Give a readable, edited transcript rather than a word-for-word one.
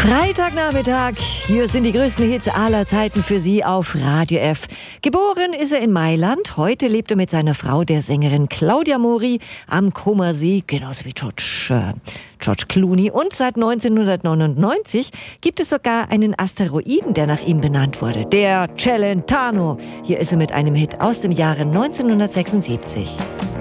Freitagnachmittag, hier sind die größten Hits aller Zeiten für Sie auf Radio F. Geboren ist er in Mailand, heute lebt er mit seiner Frau, der Sängerin Claudia Mori, am Comer See, genauso wie George Clooney. Und seit 1999 gibt es sogar einen Asteroiden, der nach ihm benannt wurde, der Celentano. Hier ist er mit einem Hit aus dem Jahre 1976.